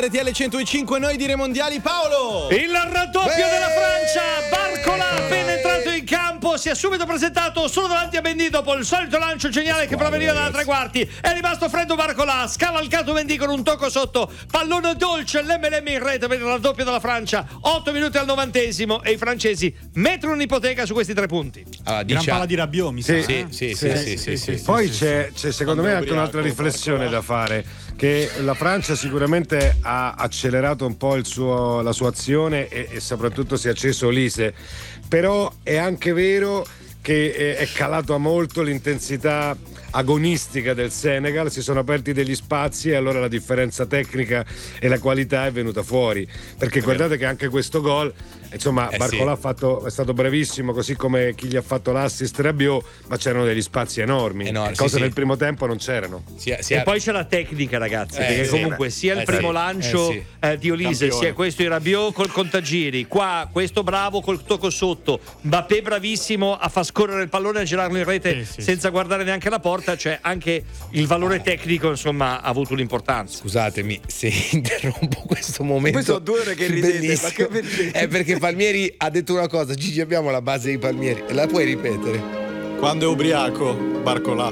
RTL 105, noi dire mondiali. Paolo! Il raddoppio della Francia, Barcola appena entrato in campo si è subito presentato solo davanti a Mendy dopo il solito lancio geniale che proveniva dalla tre quarti. È rimasto freddo Barcola, ha scavalcato Mendy con un tocco sotto, pallone dolce, l'M in rete per il raddoppio della Francia. 8 minuti al 90esimo e i francesi mettono un'ipoteca su questi 3 punti. Gran palla di Rabiot, mi sa. Sì. Poi c'è secondo me anche un'altra riflessione da fare, che la Francia sicuramente ha accelerato un po' la sua azione e soprattutto si è acceso Olise, però è anche vero che è calata molto l'intensità agonistica del Senegal, si sono aperti degli spazi e allora la differenza tecnica e la qualità è venuta fuori, perché guardate che anche questo gol, insomma, Barcola è stato bravissimo, così come chi gli ha fatto l'assist Rabiot, ma c'erano degli spazi enormi, cose nel primo tempo non c'erano. E poi c'è la tecnica, ragazzi, perché comunque sia il primo lancio di Olise, sia questo di Rabiot col contagiri, qua questo bravo col tocco sotto, Mbappé bravissimo a far scorrere il pallone e a girarlo in rete senza guardare neanche la porta, cioè anche il valore tecnico insomma ha avuto l'importanza. Scusatemi se interrompo questo momento. Poi sono 2 ore che ridete, ma che è perché Palmieri ha detto una cosa. Gigi, abbiamo la base di Palmieri, la puoi ripetere? Quando è ubriaco, Barcola.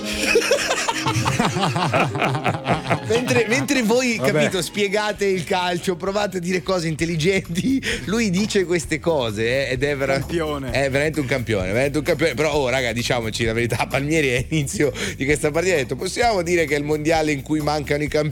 mentre voi, capito, spiegate il calcio, provate a dire cose intelligenti, lui dice queste cose ed è veramente un campione. Però raga, diciamoci la verità, Palmieri all'inizio di questa partita ha detto: possiamo dire che è il mondiale in cui mancano i campioni?